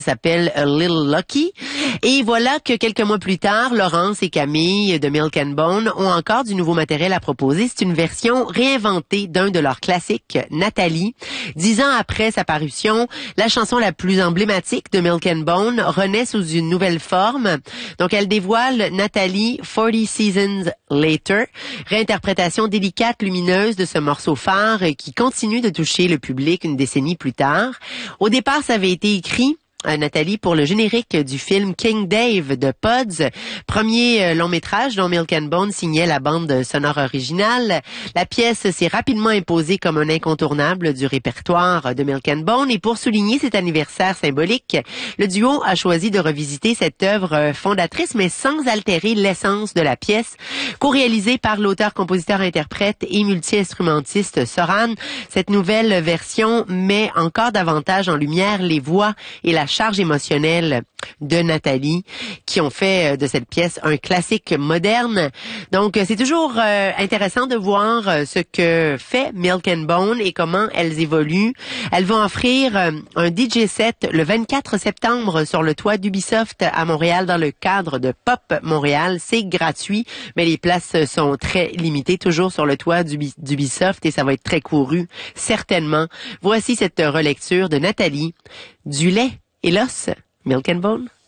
s'appelle A Little Lucky. Et voilà que quelques mois plus tard, Laurence et Camille de Milk and Bone ont encore du nouveau matériel à proposer. C'est une version réinventée d'un de leurs classiques, Nathalie. 10 ans après sa parution, la chanson la plus emblématique de Milk and Bone renaît sous une nouvelle forme. Donc, elle dévoile Nathalie 40 Seasons Later, réinterprétation délicate, lumineuse de ce morceau phare qui continue de toucher le public une décennie plus tard. Au départ, ça avait été écrit Nathalie pour le générique du film King Dave de Pods, premier long métrage dont Milk and Bone signait la bande sonore originale. La pièce s'est rapidement imposée comme un incontournable du répertoire de Milk and Bone et pour souligner cet anniversaire symbolique, le duo a choisi de revisiter cette œuvre fondatrice mais sans altérer l'essence de la pièce. Co-réalisée par l'auteur, compositeur, interprète et multi-instrumentiste Soran, cette nouvelle version met encore davantage en lumière les voix et la charge émotionnelle de Nathalie qui ont fait de cette pièce un classique moderne. Donc, c'est toujours intéressant de voir ce que fait Milk and Bone et comment elles évoluent. Elles vont offrir un DJ set le 24 septembre sur le toit d'Ubisoft à Montréal dans le cadre de Pop Montréal. C'est gratuit, mais les places sont très limitées, toujours sur le toit d'Ubisoft et ça va être très couru, certainement. Voici cette relecture de Nathalie, du lait et l'os, Milk and Bone.